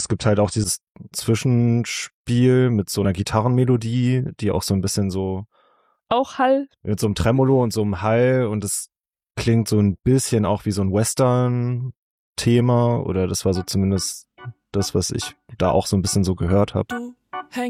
es gibt halt auch dieses Zwischenspiel mit so einer Gitarrenmelodie, die auch so ein bisschen so Auch Hall. mit so einem Tremolo und so einem Hall und es klingt so ein bisschen auch wie so ein Western-Thema oder das war so zumindest das, was ich da auch so ein bisschen so gehört habe.